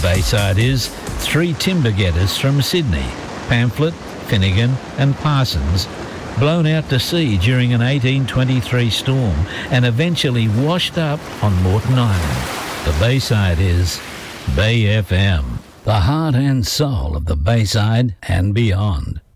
Bayside is three timber getters from Sydney, Pamphlet, Finnegan and Parsons, blown out to sea during an 1823 storm and eventually washed up on Moreton Island. The Bayside is Bay FM, the heart and soul of the Bayside and beyond.